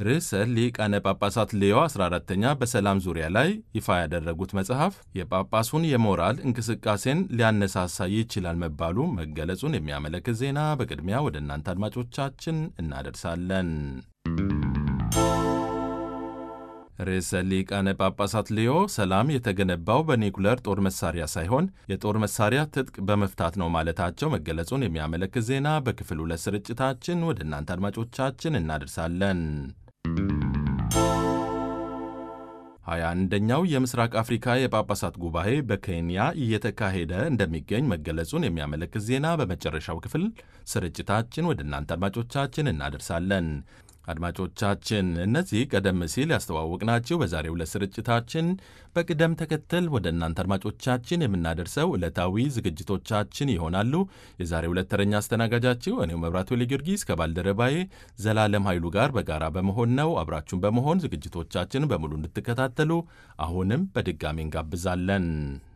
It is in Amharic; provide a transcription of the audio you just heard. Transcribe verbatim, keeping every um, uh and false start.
ርዕሰ ሊቃነ ጳጳሳት ሌዮ አስራ አራተኛ በሰላም ዙሪያ ላይ ይፋ ያደረጉት መጽሐፍ የጳጳሱን የሞራል እንቅስቃሴን ሊያነሳሳ ይችላል መባሉ መገለጹን የሚያመለክት ዜና በቅድሚያ ወደ እናንተ አድማጮቻችን እናደርሳለን። ርዕሰ ሊቃነ ጳጳሳት ሌዮ ሰላም የተገነባው በኒኩለር ጦር መሳሪያ ሳይሆን የጦር መሳሪያ ትጥቅ በመፍታት ነው ማለታቸው መገለጹን የሚያመለክት ዜና በክፍል ሁለት ስርጭታችን ወደ እናንተ አድማጮቻችን እናደርሳለን። ሀያ አንደኛው የምስራቅ አፍሪካ የጳጳሳት ጉባኤ በኬንያ እየተካሄደ እንደሚገኝ መገለጹን የሚያመለክት ዜና በመጨረሻው ክፍል ስርጭታችን ወደ እናንተ አድማጮቻችን እናደርሳለን። አድማጮቻችን እነዚህ ቀደም ሲል ያስተዋወቅናችሁ በዛሬው ዕለት ስርጭታችን በቅደም ተከተል ወደ እናንተ አድማጮቻችን የምናደርሰው ዕለታዊ ዝግጅቶቻችን ይሆናሉ። የዛሬው ዕለት ተረኛ አስተናጋጃችሁ እኔው መብራቱ ጊዮርጊስ ከባልደረባዬ ዘላለም ኃይሉ ጋር በጋራ በመሆን ነው። አብራችሁን በመሆን ዝግጅቶቻችን በሙሉ እንድትከታተሉ አሁንም በድጋሚ እንጋብዛለን።